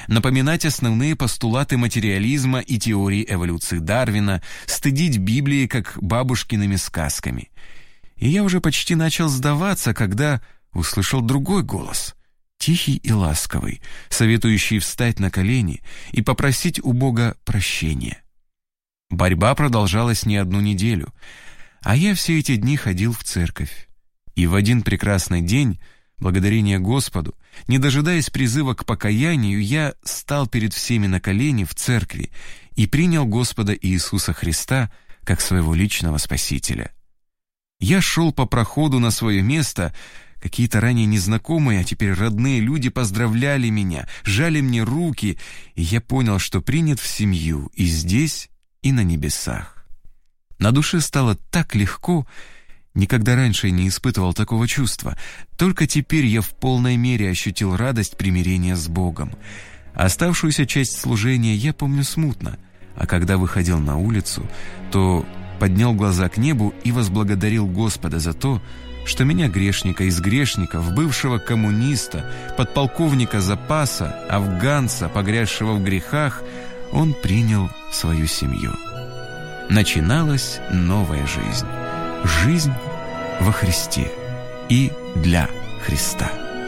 напоминать основные постулаты материализма и теории эволюции Дарвина, стыдить Библии как бабушкиными сказками. И я уже почти начал сдаваться, когда услышал другой голос, тихий и ласковый, советующий встать на колени и попросить у Бога прощения. Борьба продолжалась не одну неделю, а я все эти дни ходил в церковь. И в один прекрасный день, благодарение Господу, не дожидаясь призыва к покаянию, я стал перед всеми на колени в церкви и принял Господа Иисуса Христа как своего личного Спасителя. Я шел по проходу на свое место, какие-то ранее незнакомые, а теперь родные люди поздравляли меня, жали мне руки, и я понял, что принят в семью и здесь, и на небесах. На душе стало так легко, никогда раньше не испытывал такого чувства. Только теперь я в полной мере ощутил радость примирения с Богом. Оставшуюся часть служения я помню смутно, а когда выходил на улицу, то поднял глаза к небу и возблагодарил Господа за то, что меня, грешника из грешников, бывшего коммуниста, подполковника запаса, афганца, погрязшего в грехах, Он принял в свою семью. Начиналась новая жизнь. Жизнь во Христе и для Христа.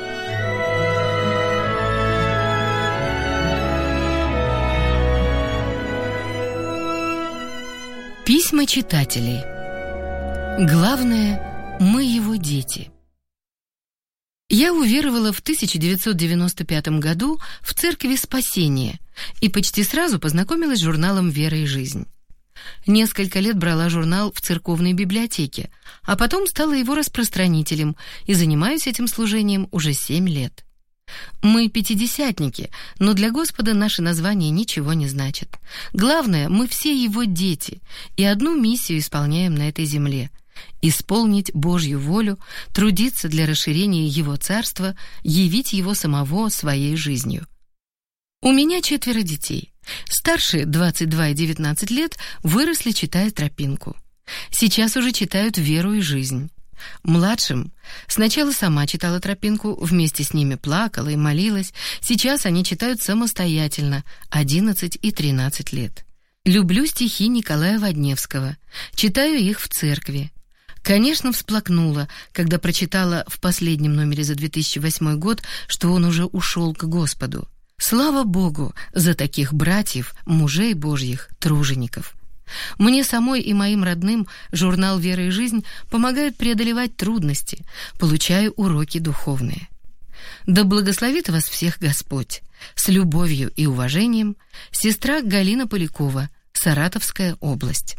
Письма читателей. Главное, мы его дети. Я уверовала в 1995 году в Церкви Спасения и почти сразу познакомилась с журналом «Вера и жизнь». Несколько лет брала журнал в церковной библиотеке, а потом стала его распространителем и занимаюсь этим служением уже 7 лет. Мы пятидесятники, но для Господа наши названия ничего не значат. Главное, мы все Его дети, и одну миссию исполняем на этой земле — исполнить Божью волю, трудиться для расширения Его Царства, явить Его самого своей жизнью. У меня 4 детей. Старшие, 22 и 19 лет, выросли, читая «Тропинку». Сейчас уже читают «Веру и жизнь». Младшим сначала сама читала «Тропинку», вместе с ними плакала и молилась. Сейчас они читают самостоятельно, 11 и 13 лет. Люблю стихи Николая Водневского, читаю их в церкви. Конечно, всплакнула, когда прочитала в последнем номере за 2008 год, что он уже ушел к Господу. Слава Богу за таких братьев, мужей Божьих, тружеников. Мне самой и моим родным журнал «Вера и жизнь» помогает преодолевать трудности, получаю уроки духовные. Да благословит вас всех Господь. С любовью и уважением, сестра Галина Полякова, Саратовская область.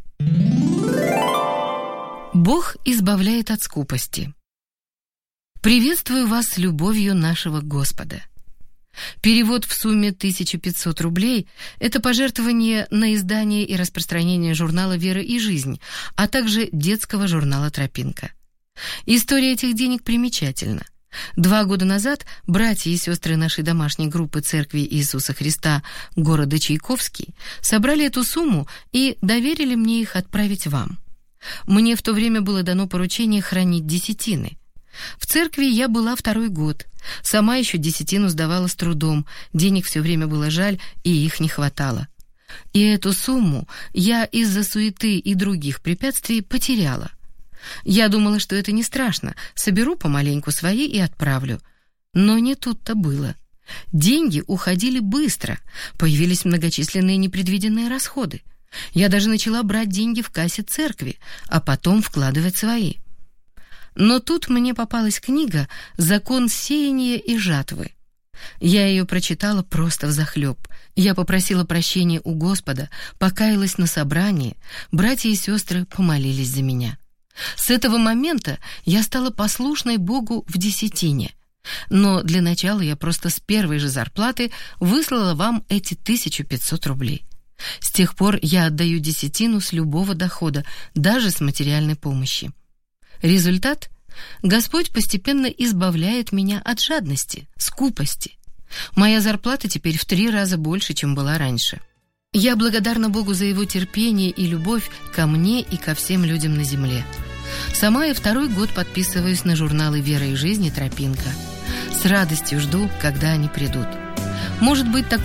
Бог избавляет от скупости. Приветствую вас с любовью нашего Господа. Перевод в сумме 1500 рублей – это пожертвование на издание и распространение журнала «Вера и жизнь», а также детского журнала «Тропинка». История этих денег примечательна. 2 года назад братья и сестры нашей домашней группы Церкви Иисуса Христа города Чайковский собрали эту сумму и доверили мне их отправить вам. Мне в то время было дано поручение хранить десятины. В церкви я была 2-й год. Сама еще десятину сдавала с трудом, денег все время было жаль, и их не хватало. И эту сумму я из-за суеты и других препятствий потеряла. Я думала, что это не страшно, соберу помаленьку свои и отправлю. Но не тут-то было. Деньги уходили быстро, появились многочисленные непредвиденные расходы. Я даже начала брать деньги в кассе церкви, а потом вкладывать свои. Но тут мне попалась книга «Закон сеяния и жатвы». Я ее прочитала просто взахлеб. Я попросила прощения у Господа, покаялась на собрании, братья и сестры помолились за меня. С этого момента я стала послушной Богу в десятине. Но для начала я просто с первой же зарплаты выслала вам эти 1500 рублей. С тех пор я отдаю десятину с любого дохода, даже с материальной помощи. Результат? Господь постепенно избавляет меня от жадности, скупости. Моя зарплата теперь в 3 раза больше, чем была раньше. Я благодарна Богу за Его терпение и любовь ко мне и ко всем людям на земле. Сама я 2-й год подписываюсь на журналы «Вера и жизнь» и «Тропинка». С радостью жду, когда они придут. Может быть,